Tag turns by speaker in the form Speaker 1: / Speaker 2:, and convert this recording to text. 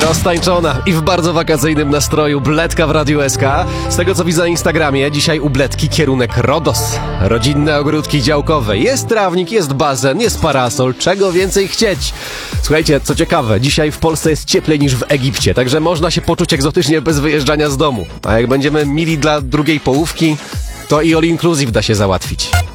Speaker 1: Roztańczona i w bardzo wakacyjnym nastroju Bledka w Radiu SK. Z tego co widzę na Instagramie, dzisiaj u Bledki kierunek Rodos. Rodzinne ogródki działkowe. Jest trawnik, jest basen, jest parasol. Czego więcej chcieć? Słuchajcie, co ciekawe, dzisiaj w Polsce jest cieplej niż w Egipcie, także można się poczuć egzotycznie bez wyjeżdżania z domu. A jak będziemy mili dla drugiej połówki, to i all inclusive da się załatwić.